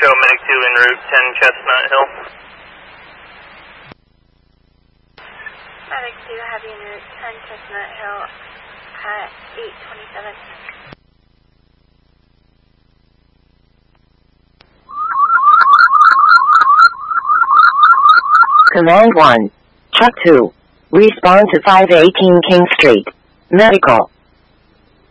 show Medic 2 en route 10 Chestnut Hill. Medic 2 heavy en route 10 Chestnut Hill at 8:27. Command 1. Truck 2. Respond to 518 King Street. Medical.